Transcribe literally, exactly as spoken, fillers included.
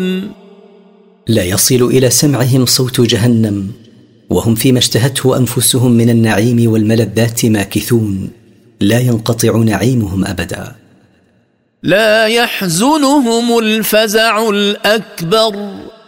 لا يصل إلى سمعهم صوت جهنم وهم فيما اشتهته أنفسهم من النعيم والملذات ماكثون، لا ينقطع نعيمهم أبدا. لا يحزنهم الفزع الأكبر